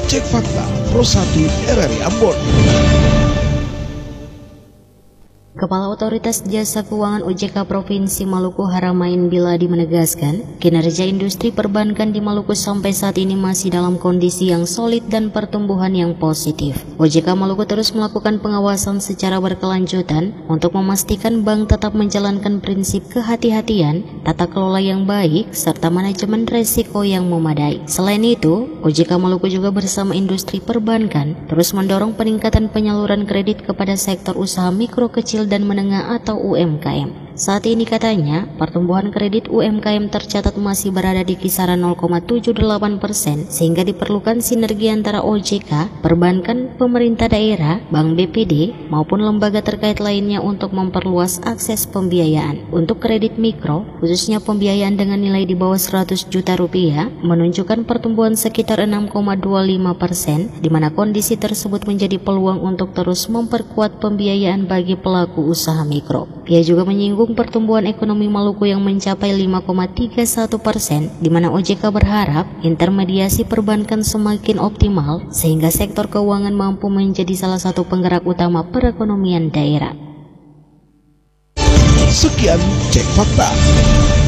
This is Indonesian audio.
Cek Fakta Pro 1 RRI Ambon. Kepala Otoritas Jasa Keuangan OJK Provinsi Maluku Haramain Biladi menegaskan, kinerja industri perbankan di Maluku sampai saat ini masih dalam kondisi yang solid dan pertumbuhan yang positif. OJK Maluku terus melakukan pengawasan secara berkelanjutan untuk memastikan bank tetap menjalankan prinsip kehati-hatian, tata kelola yang baik, serta manajemen risiko yang memadai. Selain itu, OJK Maluku juga bersama industri perbankan terus mendorong peningkatan penyaluran kredit kepada sektor usaha mikro kecil dan menengah atau UMKM. Saat ini katanya, pertumbuhan kredit UMKM tercatat masih berada di kisaran 0,78%, sehingga diperlukan sinergi antara OJK, perbankan, pemerintah daerah, Bank BPD, maupun lembaga terkait lainnya untuk memperluas akses pembiayaan. Untuk kredit mikro, khususnya pembiayaan dengan nilai di bawah 100 juta rupiah, menunjukkan pertumbuhan sekitar 6,25%, di mana kondisi tersebut menjadi peluang untuk terus memperkuat pembiayaan bagi pelaku usaha mikro. Ia juga menyinggung pertumbuhan ekonomi Maluku yang mencapai 5,31%, di mana OJK berharap intermediasi perbankan semakin optimal sehingga sektor keuangan mampu menjadi salah satu penggerak utama perekonomian daerah. Sekian Cek Fakta.